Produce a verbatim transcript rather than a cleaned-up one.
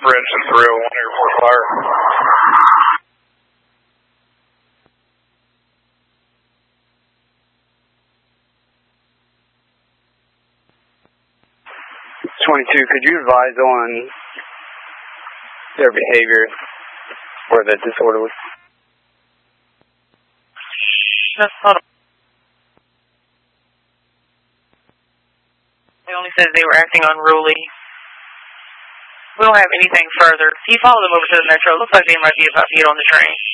Bridge and three oh one Airport Fire. twenty-two, could you advise on their behavior or the disorderly? That's not a... It only says they were acting unruly. We don't have anything further. He followed them over to the Metro. Looks like they might be about to get on the train.